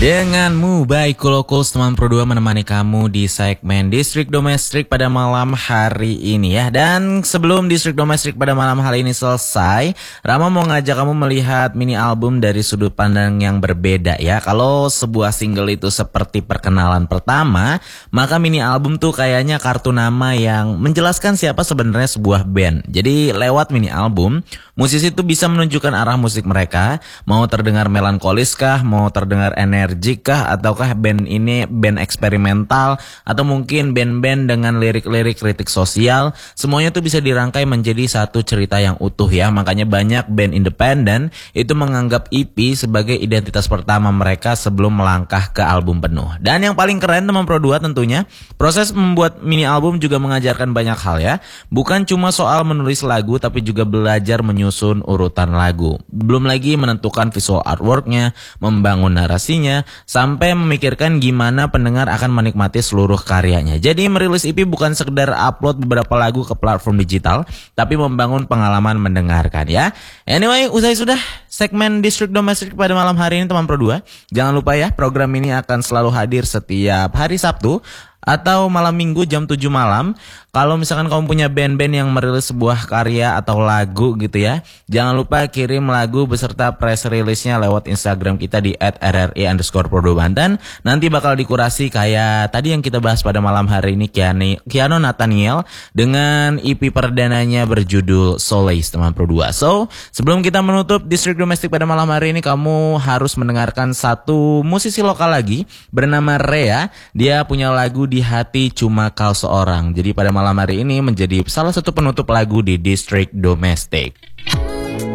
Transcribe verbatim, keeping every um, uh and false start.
Denganmu baik Kulokuls teman Pro dua menemani kamu di segmen Distrik Domestik pada malam hari ini ya. Dan sebelum Distrik Domestik pada malam hari ini selesai, Rama mau ngajak kamu melihat mini album dari sudut pandang yang berbeda ya. Kalau sebuah single itu seperti perkenalan pertama, maka mini album tuh kayaknya kartu nama yang menjelaskan siapa sebenarnya sebuah band. Jadi lewat mini album, musisi tuh bisa menunjukkan arah musik mereka, mau terdengar melankolis kah, mau terdengar energi jika ataukah band ini band eksperimental atau mungkin band-band dengan lirik-lirik kritik sosial, semuanya tuh bisa dirangkai menjadi satu cerita yang utuh ya. Makanya banyak band independen itu menganggap E P sebagai identitas pertama mereka sebelum melangkah ke album penuh. Dan yang paling keren teman Pro dua tentunya, proses membuat mini album juga mengajarkan banyak hal ya. Bukan cuma soal menulis lagu tapi juga belajar menyusun urutan lagu. Belum lagi menentukan visual artworknya, membangun narasinya, sampai memikirkan gimana pendengar akan menikmati seluruh karyanya. Jadi merilis E P bukan sekedar upload beberapa lagu ke platform digital, tapi membangun pengalaman mendengarkan ya. Anyway, usai sudah segmen Distrik Domestik pada malam hari ini teman Pro dua. Jangan lupa ya, program ini akan selalu hadir setiap hari Sabtu atau malam minggu jam tujuh malam. Kalau misalkan kamu punya band-band yang merilis sebuah karya atau lagu gitu ya, jangan lupa kirim lagu beserta press release-nya lewat Instagram kita di at r r i underscore pro dua banten. Nanti bakal dikurasi kayak tadi yang kita bahas pada malam hari ini, Kiani, Kiano Nathaniel dengan E P perdananya berjudul Solace teman Pro dua. So, sebelum kita menutup Distrik Domestik pada malam hari ini, kamu harus mendengarkan satu musisi lokal lagi bernama Rea. Dia punya lagu Di Hati Cuma Kau Seorang. Jadi pada malam hari ini menjadi salah satu penutup lagu di Distrik Domestik.